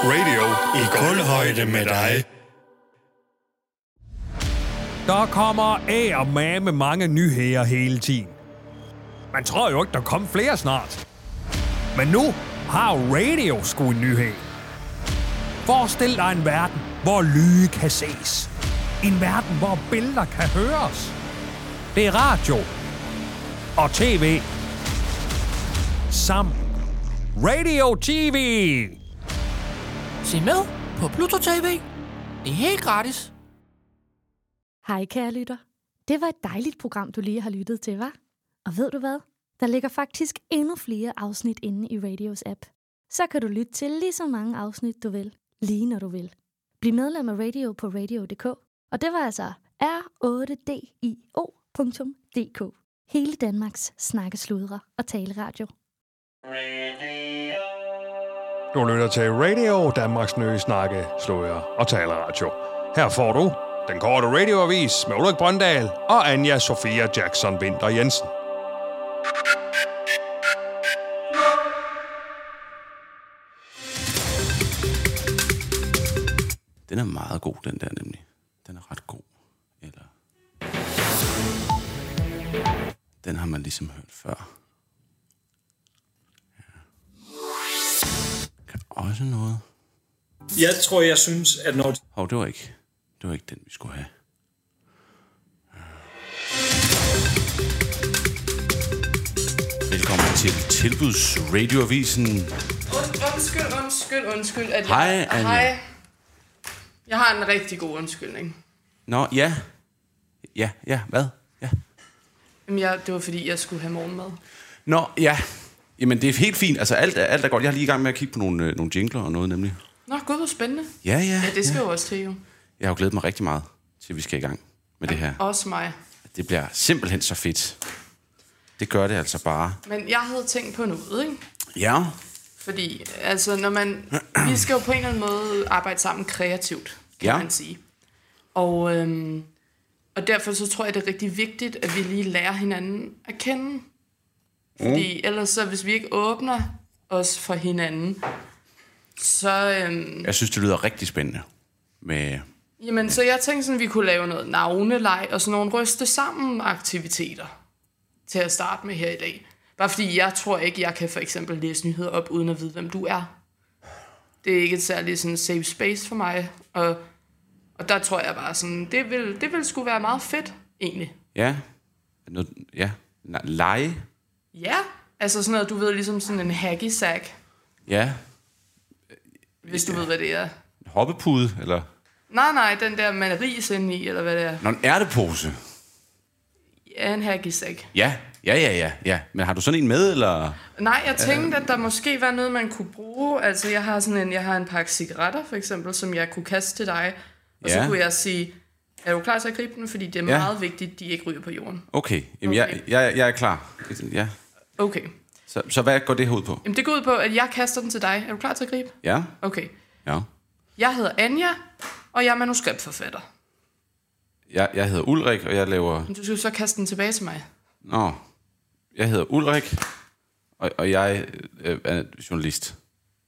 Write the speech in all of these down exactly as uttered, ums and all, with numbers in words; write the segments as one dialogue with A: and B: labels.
A: Radio i kulhøjde med dig.
B: Der kommer af og med med mange nyheder hele tiden. Man tror jo ikke, der kommer flere snart. Men nu har radio sgu en nyhed. Forestil dig en verden, hvor lyde kan ses. En verden, hvor billeder kan høres. Det er radio og tv sammen. Radio T V.
C: Se med på Pluto T V. Det er helt gratis.
D: Hej kære lytter. Det var et dejligt program, du lige har lyttet til, hva'? Og ved du hvad? Der ligger faktisk endnu flere afsnit inde i Radios app. Så kan du lytte til lige så mange afsnit, du vil, lige når du vil. Bliv medlem af Radio på radio punktum d k. Og det var altså r otte d i o punktum d k. Hele Danmarks snakkesludre og taleradio.
B: Du lytter til Radio, Danmarks nye snakke, sludre og taleradio. Her får du den korte radioavis med Ulrik Brøndal og Anja Sofia Jackson Winter Jensen.
E: Den er meget god, den der nemlig. Den er ret god. Eller... Den har man ligesom hørt før. Ja. Kan også noget.
F: Jeg tror, jeg synes, at når...
E: Hov, det var ikke... Det var ikke den, vi skulle have. Velkommen til Tilbuds Radioavisen.
G: Und, undskyld, undskyld, undskyld. At
E: Hej,
G: jeg,
E: Anja.
G: Hej. Jeg har en rigtig god undskyldning.
E: Nå, ja. Ja, ja, hvad? Ja.
G: Jamen, jeg, det var fordi, jeg skulle have morgenmad.
E: Nå, ja. Jamen, det er helt fint. Altså, alt, er- alt er godt. Jeg er lige i gang med at kigge på nogle, øh, nogle jingler og noget, nemlig.
G: Nå, gud, hvor spændende.
E: Ja, ja.
G: Ja, det skal
E: ja.
G: jo også til, jo.
E: Jeg har jo glædet mig rigtig meget til, at vi skal i gang med det her.
G: Også mig.
E: Det bliver simpelthen så fedt. Det gør det altså bare.
G: Men jeg havde tænkt på noget, ikke?
E: Ja.
G: Fordi, altså, når man... Vi skal jo på en eller anden måde arbejde sammen kreativt, kan
E: Ja.
G: man sige. Og, øhm, og derfor så tror jeg, det er rigtig vigtigt, at vi lige lærer hinanden at kende. Fordi mm. ellers så, hvis vi ikke åbner os for hinanden, så... Øhm,
E: Jeg synes, det lyder rigtig spændende. Med...
G: Jamen, så jeg tænkte sådan, at vi kunne lave noget navneleg og sådan nogle ryste sammen aktiviteter til at starte med her i dag. Bare fordi jeg tror ikke, jeg kan for eksempel læse nyheder op, uden at vide, hvem du er. Det er ikke et særligt sådan safe space for mig. Og, og der tror jeg bare sådan, det vil, det vil sgu være meget fedt, egentlig.
E: Ja. Noget, ja. Nej, lege.
G: Ja, altså sådan noget, du ved, ligesom sådan en hacky sack,
E: Ja.
G: hvis du ved, hvad det er.
E: Hoppepude, eller...
G: Nej, nej, den der med ris inde i, eller hvad det er.
E: Nå, en ærtepose.
G: Ja, en hacky sack.
E: Ja. Ja, ja, ja, ja. Men har du sådan en med, eller...
G: Nej, jeg tænkte, at der måske var noget, man kunne bruge. Altså, jeg har sådan en, jeg har en pakke cigaretter, for eksempel, som jeg kunne kaste til dig. Og
E: Ja.
G: så kunne jeg sige, er du klar til at gribe den? Fordi det er
E: Ja.
G: meget vigtigt, at de ikke ryger på jorden.
E: Okay. Jamen,
G: Okay.
E: Jeg, jeg, jeg er klar. Ja.
G: Okay.
E: Så, så hvad går det her ud på?
G: Jamen, det går ud på, at jeg kaster den til dig. Er du klar til at gribe?
E: Ja.
G: Okay.
E: Ja.
G: Jeg hedder Anja, og jeg er manuskriptforfatter.
E: Jeg, jeg hedder Ulrik, og jeg laver...
G: Men du skal jo så kaste den tilbage til mig.
E: Nå. Jeg hedder Ulrik, og, og jeg øh, er journalist.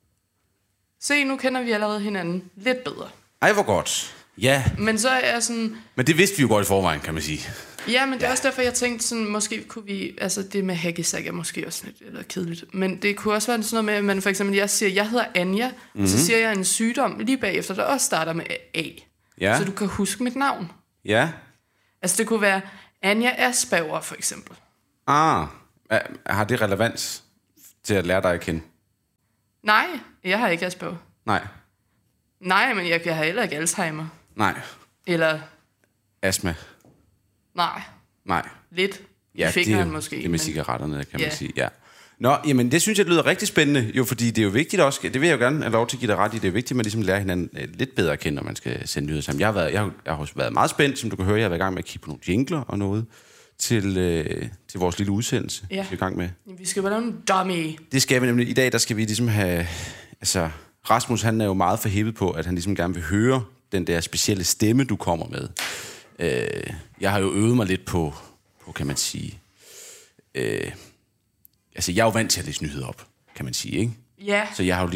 G: Se, nu kender vi allerede hinanden lidt bedre.
E: Ej, hvor godt. Ja,
G: Men så er jeg sådan...
E: men det vidste vi jo godt i forvejen, kan man sige.
G: Ja, men det er også derfor, jeg tænkte sådan, måske kunne vi... Altså, det med hacky-sack er måske også lidt eller kedeligt. Men det kunne også være sådan noget med, at man for eksempel, jeg siger, jeg hedder Anja, mm-hmm. og så siger jeg en sygdom lige bagefter, der også starter med A.
E: Ja.
G: Så du kan huske mit navn.
E: Ja.
G: Altså, det kunne være Anja Asbauer, for eksempel.
E: Ah, er- har det relevans til at lære dig at kende?
G: Nej, jeg har ikke Asbauer.
E: Nej.
G: Nej, men jeg, jeg har heller ikke Alzheimer.
E: Nej.
G: Eller,
E: Astma?
G: nej,
E: Nej.
G: lidt.
E: Ja,
G: I fingeren
E: det, er-
G: måske.
E: det med
G: men-
E: cigaretterne, kan
G: Ja.
E: man sige, ja. Nå, jamen det synes jeg lyder rigtig spændende, jo, fordi det er jo vigtigt også, det vil jeg jo gerne have lov til at give dig ret i, det er vigtigt, at man ligesom lærer hinanden øh, lidt bedre at kende, når man skal sende nyheder sammen. Jeg har, været, jeg, har, jeg har også været meget spændt, som du kan høre, jeg har været i gang med at kigge på nogle jingler og noget til, øh, til vores lille udsendelse,
G: Ja.
E: vi er i gang med.
G: Vi skal bare lave en dummy.
E: Det skal vi nemlig. I dag, der skal vi ligesom have... Altså, Rasmus, han er jo meget forhippet på, at han ligesom gerne vil høre den der specielle stemme, du kommer med. Øh, jeg har jo øvet mig lidt på, på kan man sige... Øh, altså, jeg er jo vant til at læse nyheder op, kan man sige, ikke?
G: Ja.
E: Så jeg har jo ligesom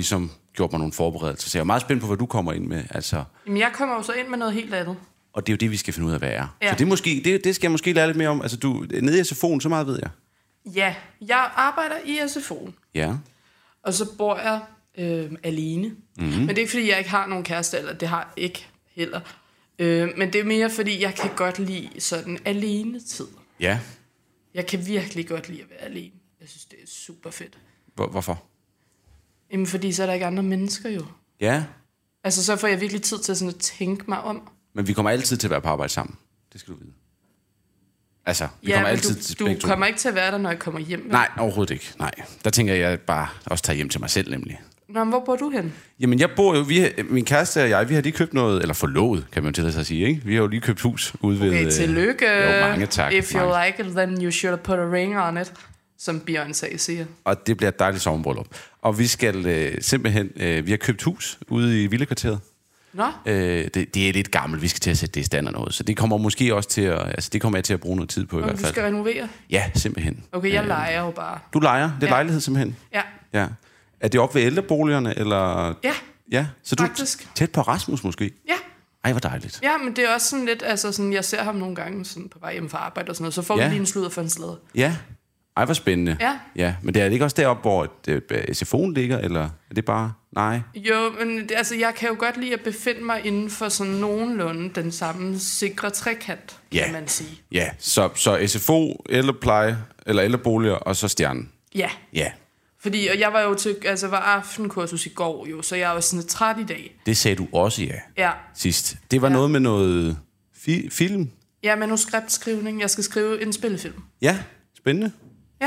E: gjort mig nogle forberedelser. Så jeg er meget spændt på, hvad du kommer ind med. Altså,
G: Jamen, jeg kommer jo så ind med noget helt andet.
E: og det er jo det, vi skal finde ud af, hvad er.
G: Ja.
E: Så det, er måske, det, det skal jeg måske lære lidt mere om. Altså, du, nede i S F O'en, så meget ved jeg.
G: Ja, jeg arbejder i S F O'en,
E: Ja.
G: og så bor jeg øh, alene. Mm-hmm. Men det er ikke, fordi jeg ikke har nogen kæreste, eller det har jeg ikke heller. Øh, men det er mere, fordi jeg kan godt lide sådan alene-tid.
E: Ja.
G: Jeg kan virkelig godt lide at være alene. Jeg synes, det er super fedt.
E: Hvor, hvorfor?
G: Jamen, fordi så er der ikke andre mennesker jo.
E: Ja.
G: Altså, så får jeg virkelig tid til sådan at tænke mig om.
E: Men vi kommer altid til at være på arbejde sammen. Det skal du vide. Altså, vi
G: Ja,
E: kommer
G: men
E: altid
G: du,
E: til
G: du
E: begge to.
G: kommer ikke til at være der, når jeg kommer hjem. vel?
E: Nej, overhovedet ikke. Nej. Der tænker jeg, at jeg bare også tager hjem til mig selv, nemlig.
G: Nå, men hvor bor du hen?
E: Jamen, jeg bor jo... Vi, min kæreste og jeg, vi har lige købt noget... Eller forlovet, kan man til at sige, ikke? Vi har jo lige købt hus ude ved...
G: Okay, tillykke.
E: Jo, mange tak.
G: If you
E: mange.
G: like it, then you should put a ring on it. Som Beyoncé siger.
E: Og det bliver et dejligt sommerbryllup. Og vi skal øh, simpelthen... Øh, vi har købt hus ude i Villekvarteret.
G: Nå?
E: Øh, det, det er lidt gammelt. Vi skal til at sætte det i stand og noget. Så det kommer måske også til at... Altså, det kommer jeg til at bruge noget tid på i
G: Om
E: hvert
G: du
E: fald.
G: skal renovere?
E: Ja, simpelthen.
G: Okay, jeg
E: Øh,
G: leger jo bare.
E: Du lejer? Det er
G: Ja.
E: lejlighed simpelthen?
G: Ja.
E: Ja. Er det op ved ældreboligerne, eller...
G: Ja,
E: Ja, så du
G: faktisk.
E: er tæt på Rasmus måske?
G: ja.
E: Ej, hvor dejligt.
G: Ja, men det er også sådan lidt, altså sådan, jeg ser ham nogle gange sådan på vej hjem fra arbejde og sådan noget, så får
E: Ja.
G: vi lige en sludder for en slæde.
E: Ja. Ej, hvor spændende.
G: Ja.
E: Ja, men det er det ikke også deroppe, hvor øh, S F O'en ligger, eller er det bare... Nej.
G: Jo, men det, altså, jeg kan jo godt lide at befinde mig inden for sådan nogenlunde den samme sikre trekant,
E: Ja.
G: kan man sige.
E: Ja, så, så S F O, ældrepleje, eller ældreboliger, og så Stjernen.
G: Ja,
E: Ja,
G: fordi og jeg var jo til, altså var aftenkursus i går jo, så jeg var sådan lidt træt i dag.
E: det sagde du også, ja,
G: Ja,
E: sidst. Det var
G: Ja.
E: noget med noget fi- film.
G: ja, manuskriptskrivning. Jeg skal skrive en spillefilm.
E: Ja, spændende.
G: Ja,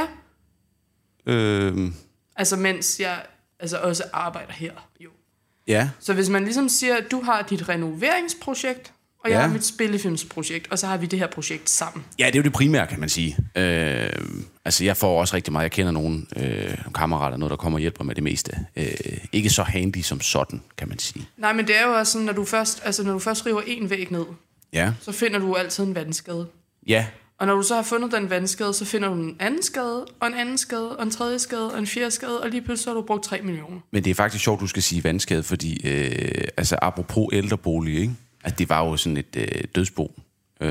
E: Øhm,
G: altså mens jeg altså også arbejder her, jo.
E: ja,
G: Så hvis man ligesom siger, at du har dit renoveringsprojekt, og jeg
E: Ja.
G: har mit spillefilmsprojekt, og så har vi det her projekt sammen.
E: ja, det er jo det primære, kan man sige. Øh, altså, jeg får også rigtig meget. Jeg kender nogle øh, kammerater, noget, der kommer og hjælper med det meste. Øh, ikke så handy som sådan, kan man sige.
G: Nej, men det er jo også sådan, når du først, altså, når du først river en væg ned,
E: Ja,
G: så finder du altid en vandskade.
E: ja,
G: Og når du så har fundet den vandskade, så finder du en anden skade, og en anden skade, og en tredje skade, og en fjerde skade, og lige pludselig har du brugt tre millioner.
E: men det er faktisk sjovt, du skal sige vandskade, fordi, øh, altså, apropos ældrebolig, ikke? Altså, det var jo sådan et øh, dødsbo. Øh,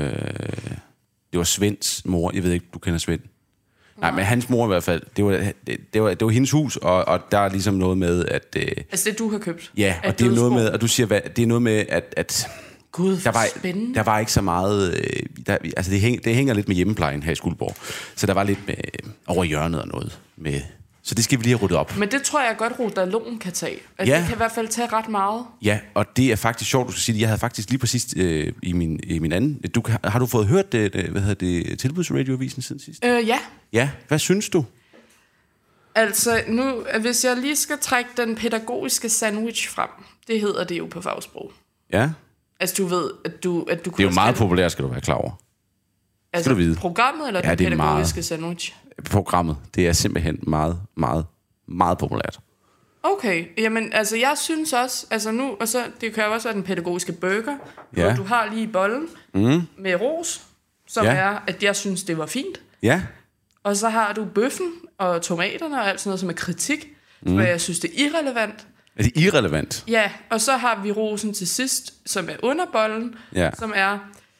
E: det var Svends mor. Jeg ved ikke, du kender Svend. Nej, men hans mor i hvert fald. Det var, det, det var, det var hendes hus, og, og der er ligesom noget med, at... Øh,
G: Altså det, du har købt.
E: ja,
G: af
E: og det er noget
G: dødsbo.
E: med, og du siger, hvad, det er noget med, at... at
G: Gud,
E: der var,
G: spændende.
E: der var ikke så meget... Øh, der, altså, det, hæng, det hænger lidt med hjemmeplejen her i Skuldborg. Så der var lidt med, øh, over hjørnet og noget. Med, så det skal vi lige have ryddet op.
G: Men det tror jeg godt, Rodalon kan tage. Altså,
E: Ja.
G: det kan i hvert fald tage ret meget.
E: Ja, og det er faktisk sjovt, du skal sige det. Jeg havde faktisk lige præcis øh, i, min, i min anden... Du, kan- har du fået hørt det, det, hvad hedder det, tilbudsradioavisen siden sidst?
G: Øh, ja.
E: Ja, hvad synes du?
G: Altså, nu, hvis jeg lige skal trække den pædagogiske sandwich frem, det hedder det jo på fagsprog.
E: Ja,
G: Altså, du ved, at du, at du
E: det er jo
G: også
E: meget
G: kan-
E: populært, skal du være klar over.
G: altså,
E: du vide.
G: programmet eller
E: Ja,
G: den
E: det er
G: pædagogiske
E: meget.
G: sandwich?
E: Programmet, det er simpelthen meget, meget, meget populært.
G: Okay, jamen altså jeg synes også, altså nu, og så det kan jo også være den pædagogiske burger,
E: Ja.
G: hvor du har lige bollen mm. med ros, som
E: Ja.
G: er, at jeg synes, det var fint.
E: Ja,
G: Og så har du bøffen og tomaterne og alt sådan noget, som er kritik, mm. hvor jeg synes, det er irrelevant.
E: er det irrelevant?
G: Ja, og så har vi rosen til sidst, som er under bollen,
E: Ja.
G: som er,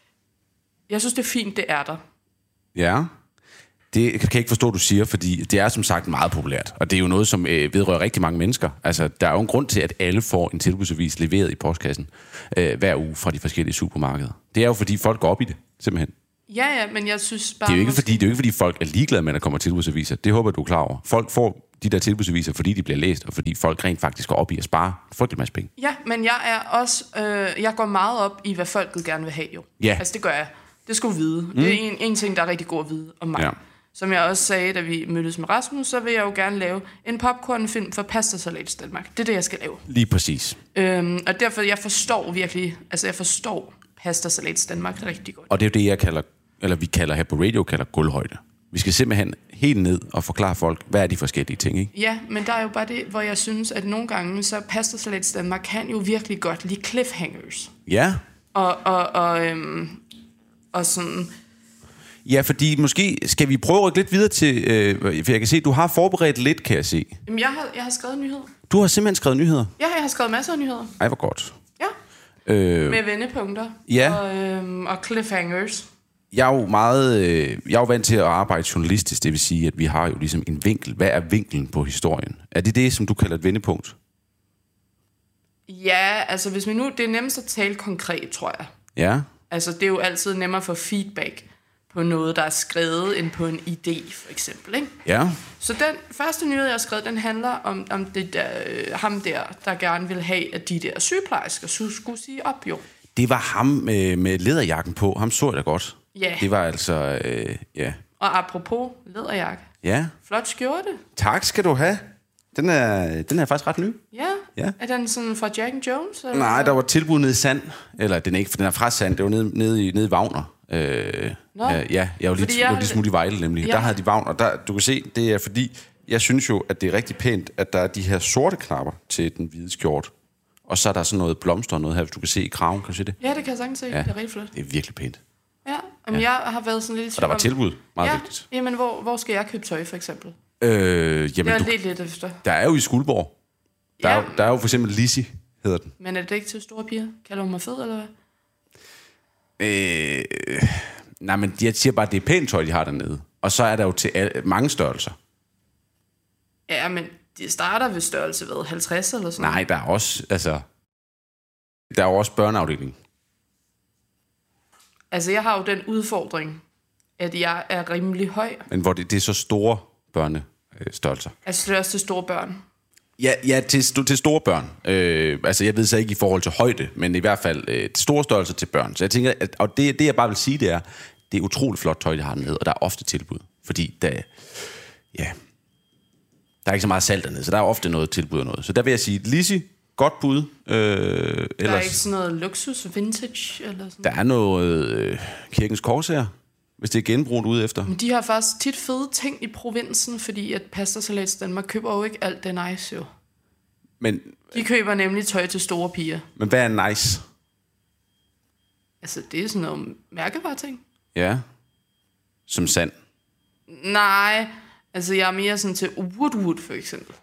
G: jeg synes, det er fint, det er der.
E: Ja. Det kan jeg ikke forstå, du siger, fordi det er som sagt meget populært. Og det er jo noget, som øh, vedrører rigtig mange mennesker. Altså, der er jo en grund til, at alle får en tilbudsavis leveret i postkassen øh, hver uge fra de forskellige supermarkeder. Det er jo, fordi folk går op i det, simpelthen.
G: Ja, ja, men jeg synes bare...
E: Det er jo ikke,
G: måske-
E: fordi, det er jo ikke, fordi folk er ligeglade med, at der kommer tilbudsaviser. Det håber jeg, du er klar over. Folk får de der tilbudsaviser, fordi de bliver læst, og fordi folk rent faktisk går op i at spare frygtelig masse penge.
G: Ja, men jeg er også, øh, jeg går meget op i, hvad folket gerne vil have jo.
E: Ja.
G: Altså det gør jeg. Det skal du vide. Mm. Det er en, en ting, der er rigtig god at vide om mig.
E: Ja.
G: Som jeg også sagde, da vi mødtes med Rasmus, så vil jeg jo gerne lave en popcornfilm for Pasta Salats Danmark. Det er det, jeg skal lave.
E: Lige præcis.
G: Øhm, og derfor, jeg forstår virkelig, altså jeg forstår Pasta Salats Danmark rigtig godt.
E: Og det er jo det, jeg kalder, eller vi kalder her på radio, kalder gulvhøjde. Vi skal simpelthen helt ned og forklare folk, hvad er de forskellige ting, ikke?
G: Ja, men der er jo bare det, hvor jeg synes, at nogle gange, så Pasta Salats Danmark kan jo virkelig godt lide cliffhangers.
E: Ja.
G: Og, og, og, øhm, og sådan...
E: Ja, fordi måske skal vi prøve at rykke lidt videre til, øh, for jeg kan se, du har forberedt lidt, kan jeg se.
G: Jamen, jeg har, jeg har skrevet en nyhed.
E: Du har simpelthen skrevet nyheder?
G: Ja, jeg har skrevet masser af nyheder.
E: Ej, hvor godt.
G: Ja,
E: øh,
G: med vendepunkter
E: ja.
G: og, øhm, og cliffhangers.
E: Jeg er jo meget, øh, jeg er jo vant til at arbejde journalistisk, det vil sige, at vi har jo ligesom en vinkel. Hvad er vinklen på historien? Er det det, som du kalder et vendepunkt?
G: Ja, altså hvis vi nu... Det er nemmest at tale konkret, tror jeg.
E: Ja.
G: Altså, det er jo altid nemmere at få feedback på noget, der er skrevet, end på en idé, for eksempel, ikke?
E: Ja.
G: Så den første nyhed, jeg har skrevet, den handler om, om det der, øh, ham der, der gerne vil have, at de der sygeplejersker skulle sige op, jo.
E: Det var ham med, med læderjakken på. Ham så jeg da godt.
G: Ja.
E: Det var altså, øh, ja.
G: Og apropos læderjakke.
E: Ja.
G: Flot skjorte.
E: Tak skal du have. Den er, den er faktisk ret ny.
G: Ja.
E: Ja.
G: Er den sådan fra Jack and Jones? Eller?
E: Nej, der var tilbud nede i Sand. Eller den er ikke, for den er fra Sand. Det var nede, nede, i, nede i Wagner. Øh,
G: Nå.
E: øh, ja, jeg var lige,
G: jeg-
E: jeg... lige smut i Vejle nemlig.
G: Ja.
E: Der havde de Wagner. Der, du kan se, det er fordi, jeg synes jo, at det er rigtig pænt, at der er de her sorte knapper til den hvide skjort. Og så er der sådan noget blomster og noget her, hvis du kan se i kraven. Kan du se det?
G: Ja, det kan jeg sagtens se.
E: Ja.
G: Det er rigtig flot.
E: Det er virkelig pænt.
G: Ja, men ja. jeg har været sådan lidt i
E: Og der var
G: tvivl om-
E: tilbud. Meget
G: ja.
E: vigtigt.
G: Jamen, hvor, hvor skal jeg købe tøj, for eksempel?
E: Øh, jamen,
G: Det
E: du,
G: er lidt lidt efter.
E: der er jo i Skuldborg. Der,
G: Ja.
E: er, jo- der er jo for eksempel Lizzie, hedder den.
G: Men er det ikke til store piger? Kalder hun mig fed, eller hvad?
E: Øh, nej, men jeg siger bare, at det er pænt tøj, de har dernede. Og så er der jo til alle, mange størrelser.
G: Ja, men det starter ved størrelse, hvad? halvtreds eller sådan
E: Nej, der er også, altså... Der er jo også børneafdeling.
G: Altså, jeg har jo den udfordring, at jeg er rimelig høj.
E: Men hvor det, det er så store børnestørrelser.
G: Altså, det er også til store børn.
E: Ja, ja til, st- til store børn. Øh, altså, jeg ved så ikke i forhold til højde, men i hvert fald øh, store størrelser til børn. Så jeg tænker, at, og det, det jeg bare vil sige, det er, det er utroligt flot tøj, de har dernede, og der er ofte tilbud. Fordi der, ja, der er ikke så meget salg dernede, så der er ofte noget tilbud og noget. Så der vil jeg sige, Lizzie, godt bud. Øh,
G: Der
E: ellers,
G: er ikke sådan noget luksus, vintage eller sådan.
E: der er noget øh, Kirkens Korshær, hvis det er genbrugt ude efter.
G: Men de har faktisk tit fede ting i provinsen, fordi at Pastasalats Danmark køber jo ikke alt det nice, jo.
E: Men,
G: De køber nemlig tøj til store piger.
E: men hvad er nice?
G: Altså, det er sådan noget mærkevareting.
E: Ja, som sand.
G: Nej, altså jeg er mere sådan til Woodwood, for eksempel.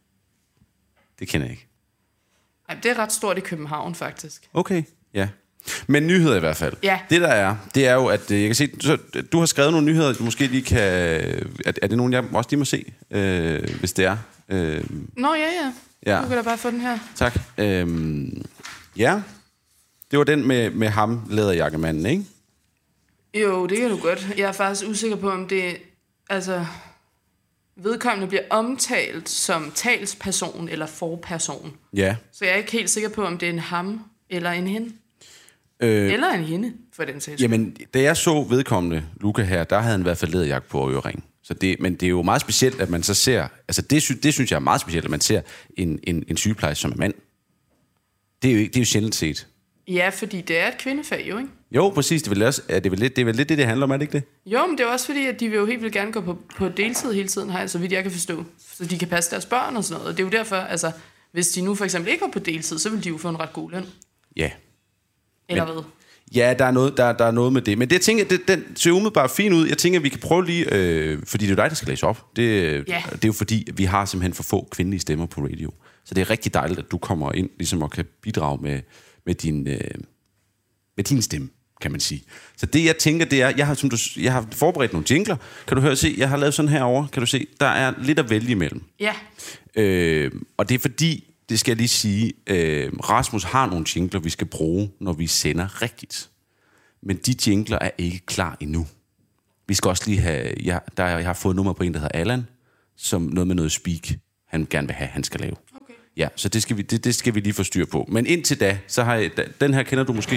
E: Det kender jeg ikke.
G: Ej, det er ret stort i København, faktisk.
E: Okay, ja. Men nyheder i hvert fald.
G: Ja.
E: Det der er, det er jo, at øh, jeg kan se, så, du har skrevet nogle nyheder, du måske lige kan... Er, er det nogen, jeg også lige må se, øh, hvis det er? Øh,
G: Nå, ja, ja.
E: Ja.
G: Du kan da bare få den her.
E: tak. Øh, ja, det var den med, med ham, læderjakkemanden, ikke?
G: Jo, det kan du godt. Jeg er faktisk usikker på, om det... Altså, vedkommende bliver omtalt som talsperson eller forperson.
E: Ja.
G: Så jeg er ikke helt sikker på, om det er en ham eller en hende.
E: Øh,
G: Eller en hende, for den sags skyld.
E: Jamen, da jeg så vedkommende, Luca her, der havde han i hvert fald læderjakke på og ørering. Så det, men det er jo meget specielt, at man så ser... Altså, det, sy, det synes jeg er meget specielt, at man ser en, en, en sygeplejerske som en mand. Det er jo, ikke, det er jo sjældent set.
G: Ja, fordi det er et kvindefag, jo, ikke?
E: Jo, præcis. Det er vel, også, er det, vel lidt, det er vel lidt det, det handler om, er det ikke det?
G: Jo, men det er også fordi, at de vil jo helt vildt gerne gå på, på deltid hele tiden, her, så vidt jeg kan forstå. Så de kan passe deres børn og sådan noget. Og det er jo derfor, altså, hvis de nu for eksempel ikke var på deltid, så ville de jo få en ret god løn.
E: Ja.
G: Eller
E: Men-
G: hvad?
E: Ja, der er, noget, der, der er noget med det. Men det, jeg tænker, det, den ser umiddelbart fint ud. Jeg tænker, at vi kan prøve lige... Øh, fordi det er jo dig, der skal læse op. Det,
G: Ja.
E: det er jo fordi, vi har simpelthen for få kvindelige stemmer på radio. Så det er rigtig dejligt, at du kommer ind ligesom, og kan bidrage med, med, din, øh, med din stemme, kan man sige. Så det, jeg tænker, det er... Jeg har, som du, jeg har forberedt nogle jingler. Kan du høre, se, jeg har lavet sådan herovre. Kan du se, der er lidt at vælge imellem.
G: Ja.
E: Øh, og det er fordi, det skal jeg lige sige, øh, Rasmus har nogle jingler, vi skal bruge, når vi sender rigtigt. Men de jingler er ikke klar endnu. Vi skal også lige have... Jeg, der, jeg har fået nummer på en, der hedder Allan, som noget med noget speak, han gerne vil have, han skal lave.
G: Okay.
E: Ja, så det skal, vi, det, det skal vi lige få styr på. Men indtil da, så har jeg... Den her kender du måske.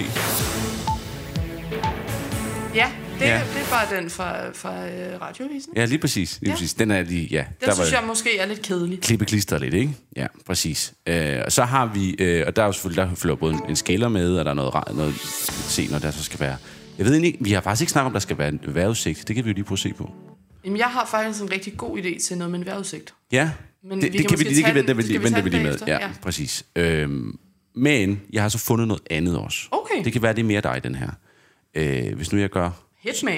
G: Ja, det,
E: Ja.
G: ja. det er bare den fra, fra øh, radiovisen.
E: Ja, lige præcis. Lige
G: Ja.
E: præcis. Den er lige... Ja,
G: Den synes jeg måske er lidt kedelig.
E: klippe klister lidt, ikke? Ja, præcis. Øh, og så har vi, øh, og der er jo selvfølgelig, der følger både en, en skælder med, og der er noget, ra- noget senere, der så skal være. Jeg ved ikke, vi har faktisk ikke snakket om, der skal være en vejrudsigt. Det kan vi jo lige prøve at se på.
G: Jamen, jeg har faktisk en rigtig god idé til noget med en vejrudsigt.
E: Ja,
G: Men
E: det,
G: vi
E: det
G: kan
E: kan vi,
G: måske
E: det kan
G: tage
E: vente
G: den-
E: vi
G: skal
E: lige,
G: vi
E: vente
G: tage
E: vi
G: den
E: lige med.
G: bagefter?
E: Ja,
G: Ja.
E: præcis. Øhm, men jeg har så fundet noget andet også.
G: Okay.
E: Det kan være, det er mere dig, den her. Øh, hvis nu jeg gør...
G: Hit me.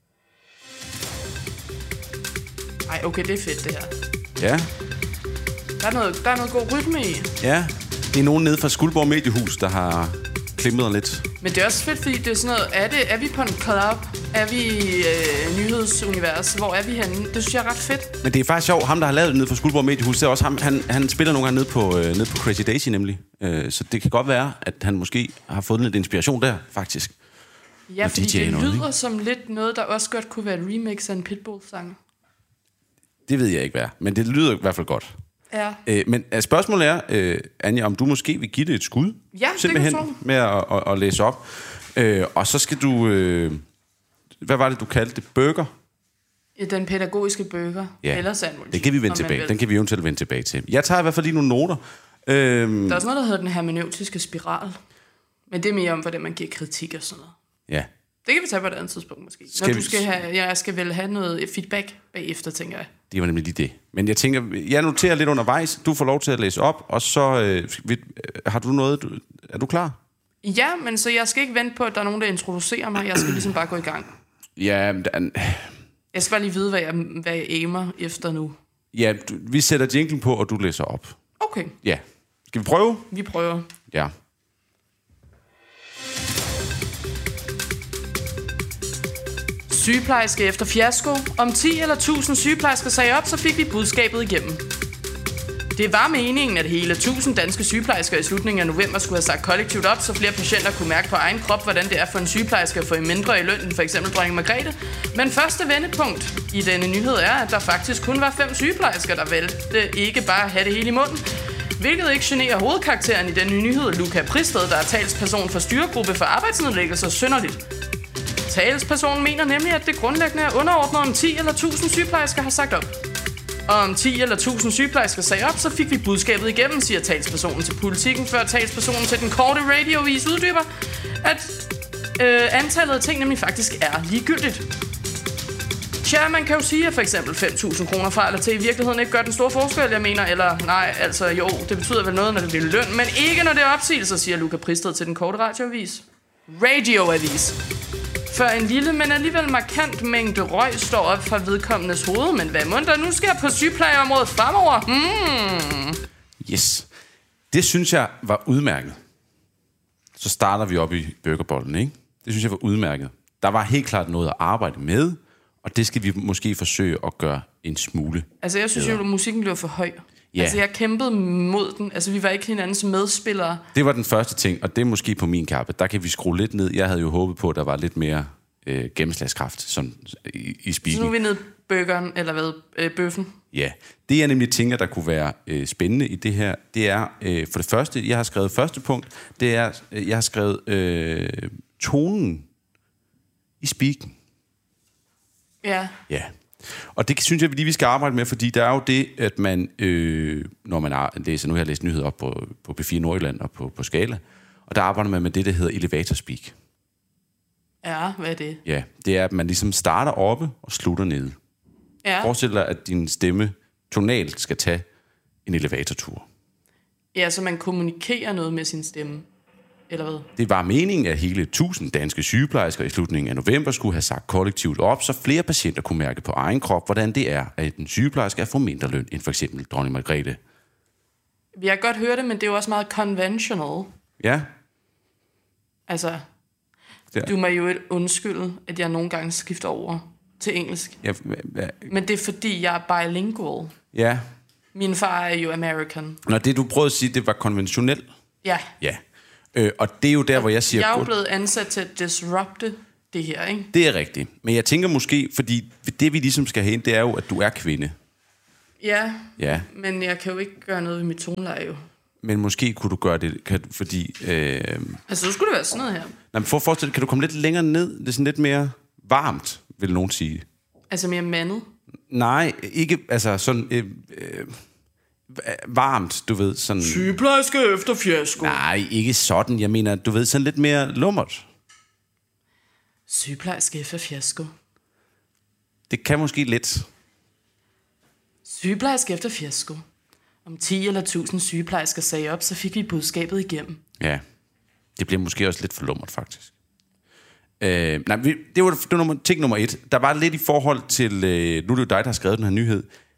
G: Ej, okay, det er fedt, det her.
E: Ja.
G: Der er noget, der er noget god rytme i.
E: Ja, det er nogen nede fra Skuldborg Mediehus, der har klippet lidt.
G: Men det er også fedt, fordi det er sådan noget... Er, det, er vi på en club? Er vi i øh, nyhedsunivers? Hvor er vi henne? Det synes jeg er ret fedt.
E: Men det er faktisk sjovt. Ham, der har lavet det nede fra Skuldborg Mediehus, det er også ham. Han, han spiller nogle gange nede på, øh, nede på Crazy Daisy, nemlig. Øh, så det kan godt være, at han måske har fået lidt inspiration der, faktisk.
G: Ja, fordi
E: D J'er
G: det
E: noget,
G: lyder
E: ikke?
G: som lidt noget, der også godt kunne være et remix af en Pitbull-sang.
E: Det ved jeg ikke, hvad. Men det lyder i hvert fald godt.
G: Ja.
E: Øh, men spørgsmålet er, øh, Anja, om du måske vil give det et skud?
G: Ja,
E: simpelthen
G: det kan
E: med at, at, at læse op. Øh, og så skal du... Øh, hvad var det, du kaldte det? Burger?
G: Den pædagogiske burger.
E: Ja,
G: Eller sandwich.
E: det kan vi vende tilbage. Den kan vi eventuelt vende tilbage til. Jeg tager i hvert fald lige nogle noter. Øhm,
G: Der er også noget, der hedder den hermeneutiske spiral. Men det er mere om, hvordan man giver kritik og sådan noget.
E: ja.
G: Det kan vi tage på et andet tidspunkt måske.
E: Skal
G: Når
E: vi-
G: du skal have, jeg skal vel have noget feedback bagefter, tænker jeg.
E: Det var nemlig lige det. Men jeg tænker, jeg noterer lidt undervejs. Du får lov til at læse op, og så øh, vi, øh, har du noget... Du, er du klar?
G: Ja, men så jeg skal ikke vente på, at der er nogen, der introducerer mig. Jeg skal ligesom bare gå i gang.
E: Ja, den,
G: Jeg skal bare lige vide, hvad jeg, hvad jeg aimer efter nu.
E: ja du, vi sætter jinglen på, og du læser op.
G: Okay,
E: Ja. Skal vi prøve?
G: vi prøver.
E: Ja.
G: Sygeplejerske efter fiasko. Om ti eller tusind sygeplejersker sagde op, så fik vi budskabet igennem. Det var meningen, at hele tusind danske sygeplejersker i slutningen af november skulle have sagt kollektivt op, så flere patienter kunne mærke på egen krop, hvordan det er for en sygeplejerske at få mindre i løn end for eksempel dronning Margrethe. Men første vendepunkt i denne nyhed er, at der faktisk kun var fem sygeplejersker, der valgte ikke bare at have det hele i munden. Hvilket ikke generer hovedkarakteren i den nye nyhed, Luca Pristed, der er talsperson for styregruppe for arbejdsnedlæggelser, synderligt. Talspersonen mener nemlig, at det grundlæggende er underordnet, om ti eller tusind sygeplejersker har sagt op. Og om ti eller tusind sygeplejersker sagde op, så fik vi budskabet igennem, siger talspersonen til Politikken, før talspersonen til den korte radiovis uddyber, at øh, antallet af ting nemlig faktisk er ligegyldigt. Tja, man kan jo sige, at for eksempel fem tusind kroner fra eller til i virkeligheden ikke gør den store forskel, jeg mener, eller nej, altså jo, det betyder vel noget, når det bliver løn, men ikke når det er opsigelser, siger Luca Pristed til den korte radioavis. Radioavis. Før en lille, men alligevel markant mængde røg står op fra vedkommendes hoved, men hvad må der nu sker på sygeplejeområdet fremover? Hmm.
E: Yes. Det synes jeg var udmærket. Så starter vi op i burgerbollen, ikke? Det synes jeg var udmærket. Der var helt klart noget at arbejde med, og det skal vi måske forsøge at gøre en smule.
G: Altså, jeg synes jo, at musikken blev for høj.
E: Ja.
G: Altså, jeg kæmpede mod den. Altså, vi var ikke hinandens medspillere.
E: Det var den første ting, og det er måske på min kappe. Der kan vi skrue lidt ned. Jeg havde jo håbet på, at der var lidt mere øh, gennemslagskraft som, i, i
G: Så
E: speaking.
G: nu er vi nede i burgeren, eller hvad, øh, bøffen.
E: Ja, det jeg nemlig tænker, der kunne være øh, spændende i det her, det er øh, for det første, jeg har skrevet første punkt, det er, øh, jeg har skrevet øh, tonen i speaking.
G: Ja.
E: Ja, og det synes jeg lige, vi skal arbejde med, fordi der er jo det, at man, øh, når man har, læser, nu har jeg læst nyheder op på, på B fire Nordjylland og på, på Skala, og der arbejder man med det, der hedder elevator speak.
G: Ja, hvad er det?
E: Ja, det er, at man ligesom starter oppe og slutter nede.
G: Ja.
E: Forestil dig, at din stemme tonalt skal tage en elevatortur.
G: Ja, så man kommunikerer noget med sin stemme. Eller hvad?
E: Det var meningen, at hele tusind danske sygeplejersker i slutningen af november skulle have sagt kollektivt op, så flere patienter kunne mærke på egen krop, hvordan det er, at en sygeplejerske er få mindre løn end for eksempel dronning Margrethe.
G: Jeg kan godt høre det, men det er jo også meget conventional.
E: Ja,
G: Altså,
E: det er,
G: du må jo undskylde, at jeg nogle gange skifter over til engelsk.
E: ja, hva-
G: Men det er fordi, jeg er bilingual.
E: ja.
G: Min far er jo American.
E: Når det, du prøvede at sige, det var konventionelt.
G: Ja.
E: Ja. Øh, og det er jo der, hvor jeg siger...
G: Jeg er jo
E: godt-
G: blevet ansat til at disrupte det her, ikke?
E: Det er rigtigt. Men jeg tænker måske, fordi det vi ligesom skal have ind, det er jo, at du er kvinde.
G: Ja,
E: Ja.
G: men jeg kan jo ikke gøre noget ved mit toneleje jo.
E: Men måske kunne du gøre det, kan, fordi... Øh,
G: Altså, så skulle det være sådan noget her.
E: nej, men for at forestille, kan du komme lidt længere ned? Det er sådan lidt mere varmt, vil nogen sige.
G: Altså mere mandet.
E: Nej, ikke, altså sådan... Øh, øh, varmt, du ved, sådan...
G: Sygeplejerske efter fiasko.
E: Nej, ikke sådan. Jeg mener, du ved, sådan lidt mere lummert.
G: Sygeplejerske efter fiasko.
E: Det kan måske lidt.
G: Sygeplejerske efter fiasko. Om ti eller tusind sygeplejersker sagde op, så fik vi budskabet igennem.
E: Ja, det bliver måske også lidt for lummert, faktisk. Øh, nej, vi, det var, det var nummer, ting nummer et. Der var lidt i forhold til... Øh, nu er det jo dig, der har skrevet den her nyhed.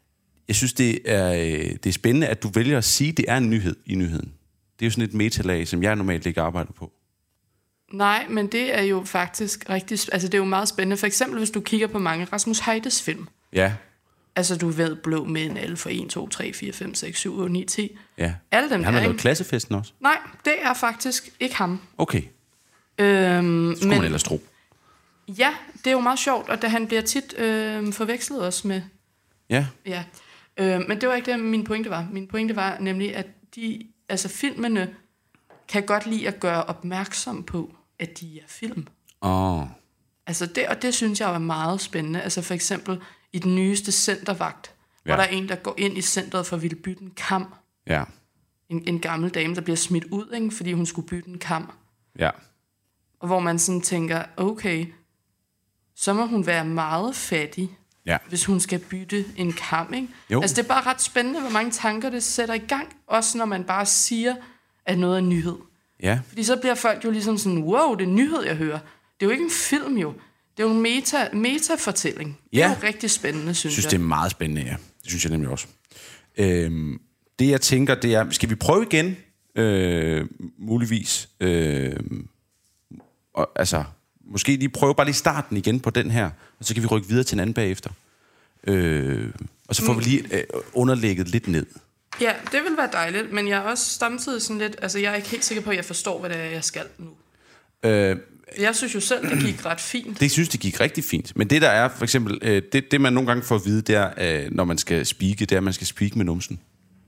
E: Jeg synes, det er, det er spændende, at du vælger at sige, at det er en nyhed i nyheden. Det er jo sådan et metalag, som jeg normalt ikke arbejder på.
G: Nej, men det er jo faktisk rigtig... Altså, det er jo meget spændende. For eksempel, hvis du kigger på mange Rasmus Heides film.
E: Ja.
G: Altså, du ved, Blå Mænd, alle for en, to, tre, fire, fem, seks, syv, otte, ni, ti.
E: Ja.
G: Alle dem
E: Han har
G: der,
E: lavet Klassefesten også.
G: Nej, det er faktisk ikke ham.
E: Okay.
G: Øhm,
E: Skulle man ellers tro.
G: Ja, det er jo meget sjovt, og da han bliver tit øh, forvekslet også med...
E: Ja.
G: Ja. Øh, men det var ikke det, min pointe var. Min pointe var nemlig, at de, altså filmene kan godt lide at gøre opmærksom på, at de er film.
E: Åh. Oh.
G: Altså det, og det synes jeg er meget spændende. Altså for eksempel i den nyeste Centervagt, ja. Hvor der er en, der går ind i centret for at ville bytte en kam.
E: Ja.
G: En, en gammel dame, der bliver smidt ud, ikke, fordi hun skulle bytte en kam.
E: Ja.
G: Og hvor man sådan tænker, okay, så må hun være meget fattig,
E: ja.
G: Hvis hun skal bytte en kam, ikke?
E: Jo.
G: Altså det er bare ret spændende, hvor mange tanker det sætter i gang, også når man bare siger, at noget er en nyhed.
E: Ja.
G: Fordi så bliver folk jo ligesom sådan, wow, det er en nyhed, jeg hører. Det er jo ikke en film, jo. Det er jo en meta, meta-fortælling.
E: Ja.
G: Det er jo rigtig spændende, synes jeg.
E: Jeg synes, det er meget spændende, ja. Det synes jeg nemlig også. Øhm, det, jeg tænker, det er, skal vi prøve igen? Øh, muligvis. Øh, og, altså, måske lige prøve bare lige starten igen på den her, og så kan vi rykke videre til en anden bagefter. Øh, og så får mm. vi lige øh, underlægget lidt ned.
G: Ja, det vil være dejligt, men jeg er også samtidig sådan lidt... Altså, jeg er ikke helt sikker på, at jeg forstår, hvad det er, jeg skal nu.
E: Øh,
G: jeg synes jo selv, det gik ret fint.
E: Det synes, det gik rigtig fint. Men det, der er, for eksempel... Øh, det, det, man nogle gange får at vide, det er, øh, når man skal speake, det er, at man skal speake med numsen.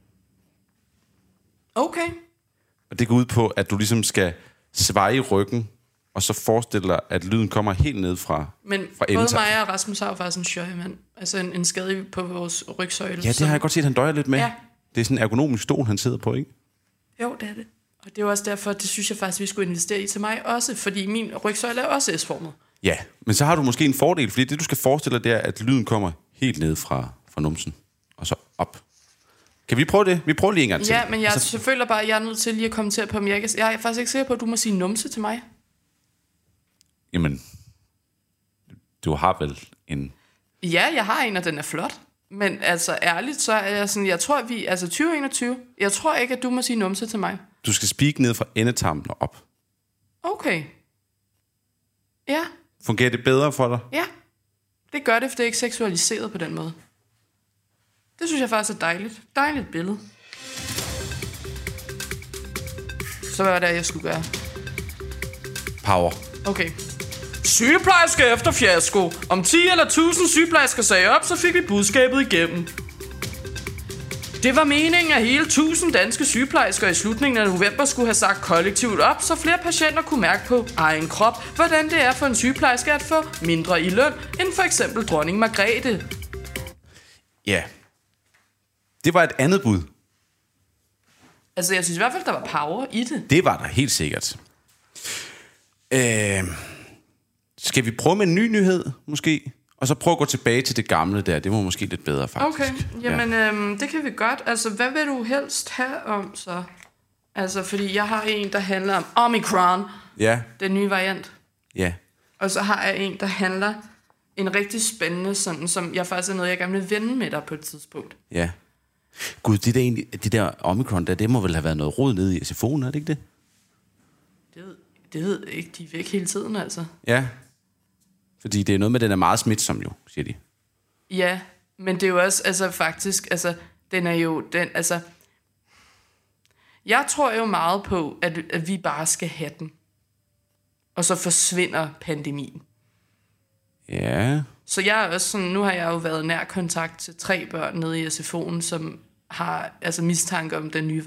G: Okay.
E: Og det går ud på, at du ligesom skal sveje ryggen, og så forestille dig, at lyden kommer helt ned fra
G: Men
E: fra
G: både mig og Rasmus har jo faktisk en sjøjemand. Altså en, en skade på vores rygsøjle.
E: Ja, det har jeg godt set, han døjer lidt med.
G: Ja.
E: Det er sådan en ergonomisk stol, han sidder på, ikke?
G: Jo, det er det. Og det er også derfor, det synes jeg faktisk, vi skulle investere i til mig også, fordi min rygsøjle er også S-formet.
E: Ja, men så har du måske en fordel, fordi det, du skal forestille dig, det er, at lyden kommer helt ned fra, fra numsen, og så op. Kan vi prøve det? Vi prøver lige en gang til.
G: Ja, men jeg
E: altså,
G: føler bare, at jeg er nødt til lige at kommentere på, om jeg, ikke, jeg er faktisk ikke sikker på, at du må sige numse til mig.
E: Jamen, du har vel en...
G: Ja, jeg har en, og den er flot. Men altså ærligt, så er jeg sådan, jeg tror, vi... Altså tyve enogtyve, jeg tror ikke, at du må sige numse til mig.
E: Du skal speak ned fra endetarmen og op.
G: Okay. Ja.
E: Fungerer det bedre for dig?
G: Ja. Det gør det, for det er ikke seksualiseret på den måde. Det synes jeg faktisk er dejligt. Dejligt billede. Så hvad var det, jeg skulle gøre?
E: Power.
G: Okay. Sygeplejerske efter fiasko. Om ti eller tusind sygeplejersker sagde op, så fik vi budskabet igennem. Det var meningen, at hele tusind danske sygeplejersker i slutningen af november skulle have sagt kollektivt op, så flere patienter kunne mærke på egen krop, hvordan det er for en sygeplejerske at få mindre i løn, end for eksempel dronning Margrethe.
E: Ja. Det var et andet bud.
G: Altså, jeg synes i hvert fald, der var power i det.
E: Det var der helt sikkert. Øh, skal vi prøve med en ny nyhed, måske? Og så prøve at gå tilbage til det gamle der. Det var måske lidt bedre, faktisk.
G: Okay, jamen ja. øhm, det kan vi godt. Altså, hvad vil du helst have om så? Altså, fordi jeg har en, der handler om Omicron.
E: Ja.
G: Den nye variant.
E: Ja.
G: Og så har jeg en, der handler en rigtig spændende, sådan, som jeg faktisk er noget, jeg gerne vil vende med dig på et tidspunkt.
E: Ja. Gud, det der, egentlig, det der Omicron der, det må vel have været noget rod nede i S F O'en, er det ikke det?
G: Det ved, det ved jeg ikke. De er væk hele tiden, altså.
E: Ja. Fordi det er noget med, den er meget smitsom jo, siger de.
G: Ja, men det er jo også, altså faktisk, altså, den er jo, den, altså... Jeg tror jo meget på, at, at vi bare skal have den. Og så forsvinder pandemien.
E: Ja.
G: Så jeg er også sådan, nu har jeg jo været nær kontakt til tre børn nede i S F O'en, som har altså mistanke om den nye